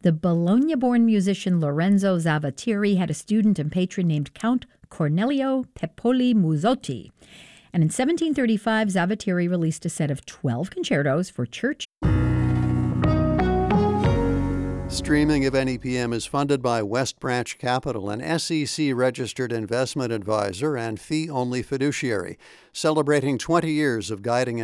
The Bologna-born musician Lorenzo Zavattieri had a student and patron named Count Cornelio Pepoli Musotti. And in 1735, Zavattieri released a set of 12 concertos for church. Streaming of NEPM is funded by West Branch Capital, an SEC-registered investment advisor and fee-only fiduciary, celebrating 20 years of guiding